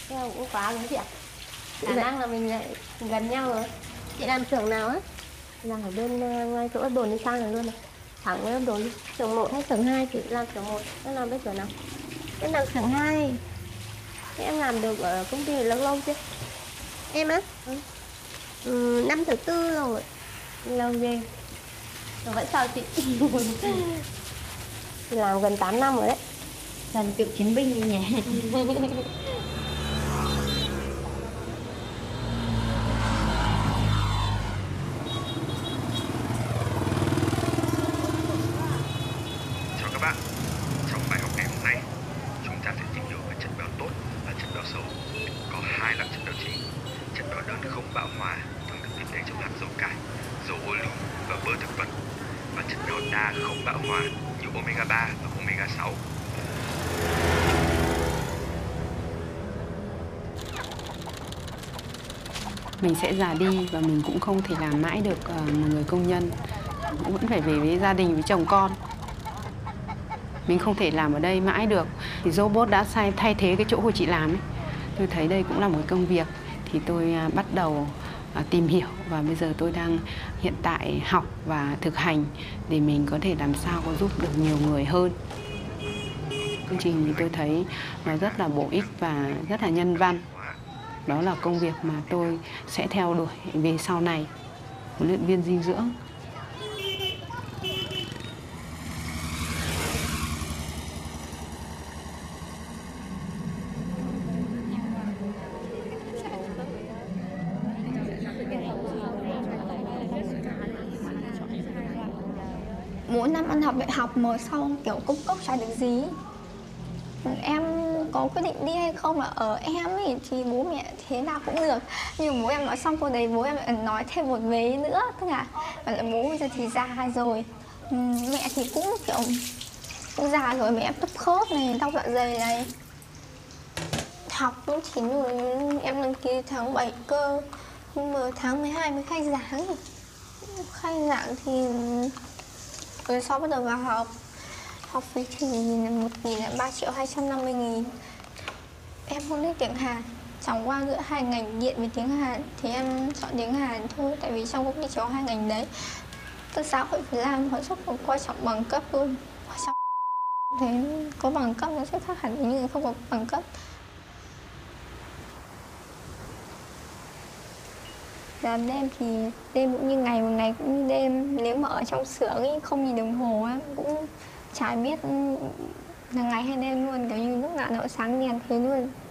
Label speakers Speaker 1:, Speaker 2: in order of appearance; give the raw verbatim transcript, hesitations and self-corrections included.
Speaker 1: Theo cũng quá đúng chị ạ. Khả năng là mình lại gần nhau rồi. Chị làm xưởng nào á? Làm ở bên uh, ngay chỗ đồn đi sang này luôn này. Thẳng với đồn đi. Xưởng một hay xưởng hai? Chị làm xưởng một, em làm bên xưởng nào? Em làm xưởng hai. Thế em làm được ở công ty này lâu lâu chưa? Em á? Ừ. Ừ, năm thứ tư rồi. Lâu ghê. Mà vẫn sao chị? Chị làm gần tám năm rồi đấy.
Speaker 2: Làm cựu chiến binh đi nhỉ.
Speaker 3: Chào các bạn, trong bài học ngày hôm nay chúng ta sẽ tìm hiểu về chất béo tốt và chất béo xấu. Có hai loại chất béo chính. Chất béo đơn không bão hòa thường được tìm thấy trong hạt dầu cải, dầu ô liu và bơ thực vật, và chất béo đa không bão hòa như omega ba và omega sáu.
Speaker 4: Mình sẽ già đi và mình cũng không thể làm mãi được uh, một người công nhân. Cũng vẫn phải về với gia đình, với chồng con. Mình không thể làm ở đây mãi được. Thì robot đã sai thay thế cái chỗ của chị làm ấy. Tôi thấy đây cũng là một công việc. Thì tôi uh, bắt đầu uh, tìm hiểu và bây giờ tôi đang hiện tại học và thực hành để mình có thể làm sao có giúp được nhiều người hơn. Chương trình thì tôi thấy nó rất là bổ ích và rất là nhân văn. Đó là công việc mà tôi sẽ theo đuổi về sau này, huấn luyện viên dinh dưỡng.
Speaker 5: Mỗi năm ăn học đại học mới xong kiểu công cốc chả được gì. Em có quyết định đi hay không là ở em ấy thì bố mẹ thế nào cũng được. Nhưng bố em nói xong câu đấy bố em lại nói thêm một vế nữa. Tức là bố bây giờ thì già rồi, mẹ thì cũng kiểu cũng già rồi, mẹ em thấp khớp này, đau dạ dày này. Học cũng chỉ rồi em đăng ký tháng bảy cơ. Nhưng mà tháng mười hai mới khai giảng. Khai giảng thì rồi sau bắt đầu vào học. Học phí thì một nghìn là ba triệu hai trăm năm mươi nghìn. Em không thích tiếng Hàn. Chẳng qua giữa hai ngành điện với tiếng Hàn thì em chọn tiếng Hàn thôi. Tại vì trong công ty chỉ có hai ngành đấy. Tức xã hội Việt Nam họ rất là quan trọng bằng cấp luôn. Quan trọng thế có bằng cấp nó sẽ khác hẳn với những người không có bằng cấp. Làm đêm thì đêm cũng như ngày, một ngày cũng như đêm. Nếu mà ở trong xưởng ấy, không nhìn đồng hồ á, cũng chả biết là ngày hay đêm luôn. Kiểu như lúc nào nó sáng đèn thế luôn.